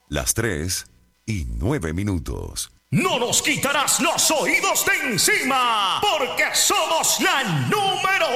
Las 3:09. No nos quitarás los oídos de encima, porque somos la número